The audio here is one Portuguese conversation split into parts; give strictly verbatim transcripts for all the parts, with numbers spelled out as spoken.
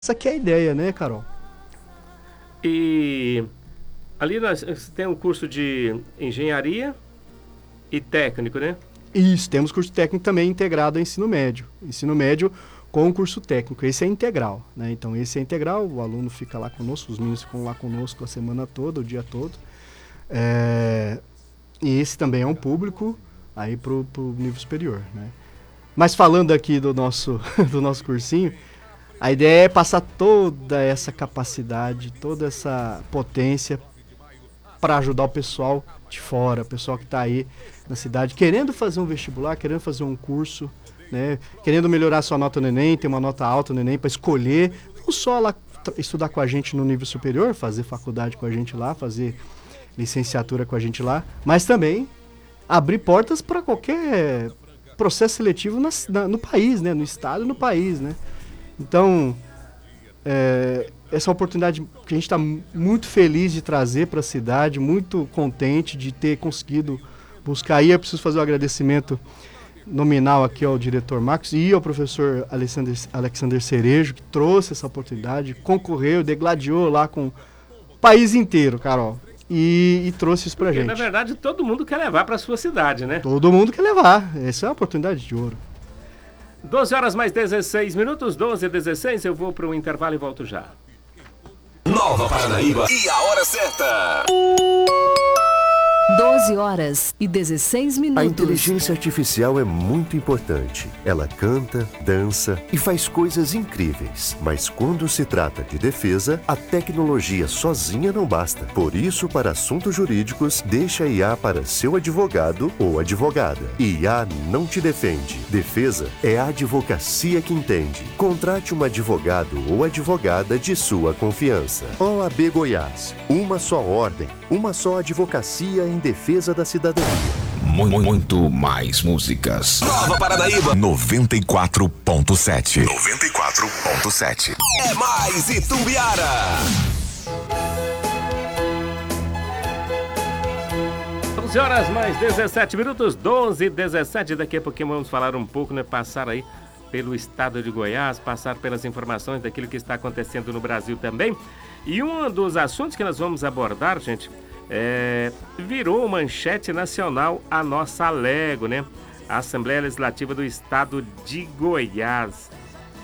Essa aqui é a ideia, né, Carol? E ali nós tem um curso de engenharia e técnico, né? Isso, temos curso técnico também integrado ao ensino médio. Ensino médio com o curso técnico. Esse é integral, né? Então, esse é integral, o aluno fica lá conosco, os meninos ficam lá conosco a semana toda, o dia todo. É... E esse também é um público aí pro, pro nível superior, né? Mas falando aqui do nosso, do nosso cursinho, a ideia é passar toda essa capacidade, toda essa potência para ajudar o pessoal de fora, o pessoal que está aí na cidade, querendo fazer um vestibular, querendo fazer um curso, né, querendo melhorar sua nota no Enem, ter uma nota alta no Enem para escolher, não só lá estudar com a gente no nível superior, fazer faculdade com a gente lá, fazer licenciatura com a gente lá, mas também abrir portas para qualquer processo seletivo na, na, no país, né, no estado e no país, né. Então, é, essa é uma oportunidade que a gente está muito feliz de trazer para a cidade, muito contente de ter conseguido buscar. Aí eu preciso fazer um agradecimento nominal aqui ao diretor Marcos e ao professor Alexander, Alexander Cerejo, que trouxe essa oportunidade, concorreu, degladiou lá com o país inteiro, Carol, e, e trouxe isso para a gente. Na verdade, todo mundo quer levar para a sua cidade, né? Todo mundo quer levar, essa é uma oportunidade de ouro. doze horas mais dezesseis minutos, doze e dezesseis, eu vou para o intervalo e volto já. Nova Paranaíba e a hora certa. doze horas e dezesseis minutos. A inteligência artificial é muito importante. Ela canta, dança e faz coisas incríveis. Mas quando se trata de defesa, a tecnologia sozinha não basta. Por isso, para assuntos jurídicos, deixa a I A para seu advogado ou advogada. I A não te defende. Defesa é a advocacia que entende. Contrate um advogado ou advogada de sua confiança. O A B Goiás. Uma só ordem, uma só advocacia em defesa da cidadania. Muito, muito mais músicas. Nova Paranaíba noventa e quatro ponto sete. noventa e quatro ponto sete. É mais Itumbiara. doze horas mais dezessete minutos, doze e dezessete. Daqui a pouquinho vamos falar um pouco, né? Passar aí pelo estado de Goiás, passar pelas informações daquilo que está acontecendo no Brasil também. E um dos assuntos que nós vamos abordar, gente, é, virou manchete nacional a nossa Alego, né? A Assembleia Legislativa do Estado de Goiás.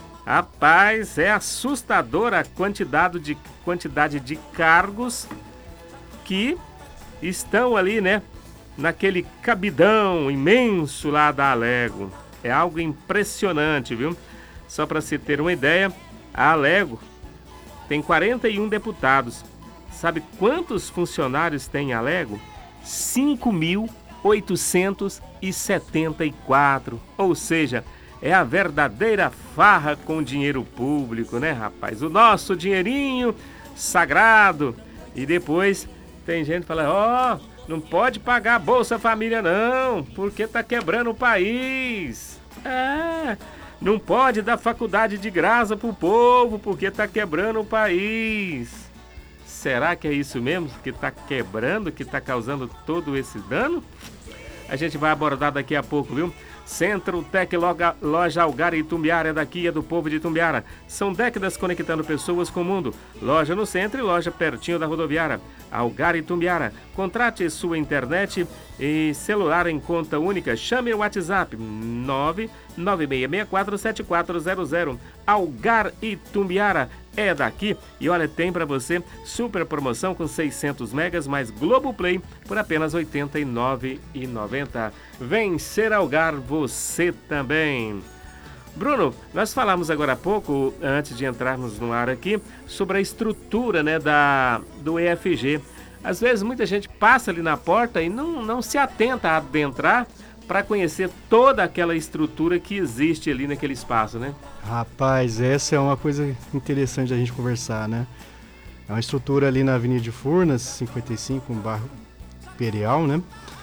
Rapaz, é assustadora a quantidade de, quantidade de cargos que estão ali, né? Naquele cabidão imenso lá da Alego. É algo impressionante, viu? Só para se ter uma ideia, a Alego tem quarenta e um deputados. Sabe quantos funcionários tem a Alego? cinco mil oitocentos e setenta e quatro. Ou seja, é a verdadeira farra com dinheiro público, né, rapaz? O nosso dinheirinho sagrado. E depois tem gente que fala, ó, oh, não pode pagar Bolsa Família não, porque tá quebrando o país. É... Não pode dar faculdade de graça pro povo, porque tá quebrando o país. Será que é isso mesmo que tá quebrando, que tá causando todo esse dano? A gente vai abordar daqui a pouco, viu? Centro Tec Loja Algar Itumbiara é daqui, é do povo de Itumbiara. São décadas conectando pessoas com o mundo. Loja no centro e loja pertinho da rodoviária. Algar Itumbiara. Contrate sua internet e celular em conta única. Chame o WhatsApp nove nove seis seis quatro sete quatro zero zero. Algar Itumbiara é daqui. E olha, tem para você super promoção com seiscentos megas mais Globoplay por apenas oitenta e nove reais e noventa centavos. Vem ser Algar você também. Bruno, nós falamos agora há pouco, antes de entrarmos no ar aqui, sobre a estrutura, né, da, do E F G. Às vezes muita gente passa ali na porta e não, não se atenta a adentrar para conhecer toda aquela estrutura que existe ali naquele espaço, né? Rapaz, essa é uma coisa interessante a gente conversar, né? É uma estrutura ali na Avenida de Furnas, cinquenta e cinco, um bairro Imperial, né?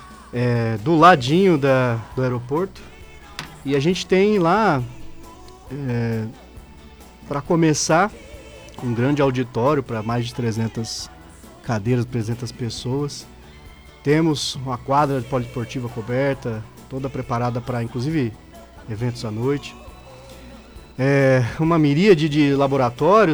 É, do ladinho da, do aeroporto. E a gente tem lá, é, para começar, um grande auditório para mais de trezentas cadeiras, trezentas pessoas. Temos uma quadra de poliesportiva coberta, toda preparada para, inclusive, eventos à noite. é, uma miríade de laboratórios